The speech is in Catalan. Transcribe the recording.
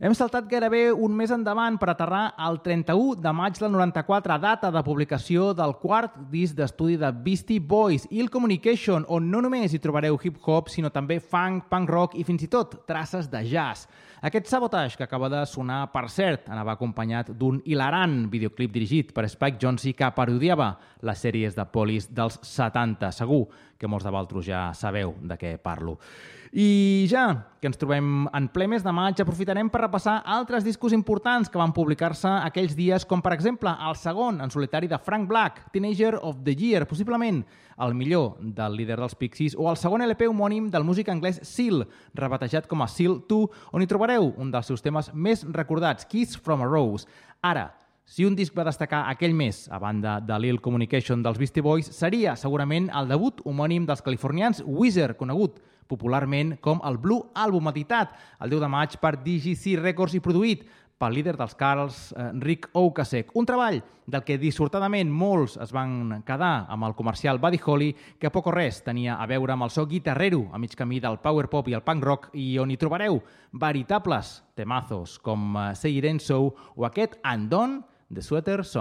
Hem saltat gairebé un mes endavant per aterrar el 31 de maig del 94, data de publicació del quart disc d'estudi de Beastie Boys, Ill Communication, on no només hi trobareu hip-hop, sinó també funk, punk rock i fins i tot traces de jazz. Aquest Sabotage, que acaba de sonar, per cert, anava acompanyat d'un hilarant videoclip dirigit per Spike Jonze que parodiava les sèries de Police dels 70. Segur que molts de vosaltres ja sabeu de què parlo. I ja que ens trobem en ple mes de maig, aprofitarem per repassar altres discos importants que van publicar-se aquells dies, com per exemple el segon en solitari de Frank Black, Teenager of the Year, possiblement el millor del líder dels Pixies, o el segon LP homònim del músic anglès Seal, rebatejat com a Seal 2, on hi trobareu un dels seus temes més recordats, Kiss from a Rose. Ara, si un disc va destacar aquell mes, a banda de l'Ill Communication dels Beastie Boys, seria segurament el debut homònim dels californians Weezer, conegut popularment com el Blue Album, editat el 10 de maig per DGC Records i produït pel líder dels Carls, Rick Ocasek. Un treball del que dissortadament molts es van quedar amb el comercial Buddy Holly, que poc o res tenia a veure amb el so guitarrero a mig camí del power pop i el punk rock, i on hi trobareu veritables temazos com Say It Ain't So o aquest And Done, The Sweater Song.